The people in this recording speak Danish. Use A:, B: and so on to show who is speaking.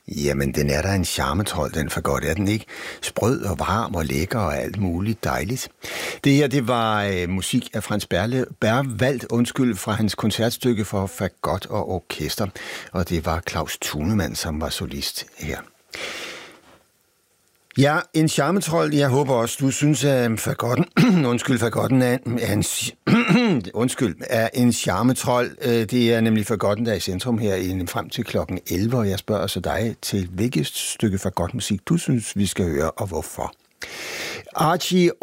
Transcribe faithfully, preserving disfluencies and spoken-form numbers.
A: Jamen, den er da en charmetrol, den for godt, er den ikke? Sprød og varm og lækker og alt muligt dejligt. Det her, det var øh, musik af Frans Berle, Berwald, undskyld, fra hans koncertstykke for fagot og orkester. Og det var Claus Thunemann, som var solist her. Ja, en charmetrol. Jeg håber også, du synes, at fagotten, undskyld, fagotten er en, er en, undskyld, er en charmetrol. Det er nemlig fagotten, der er i centrum her frem til klokken elleve, og jeg spørger så dig til, hvilket stykke fagotmusik du synes, vi skal høre, og hvorfor. Archie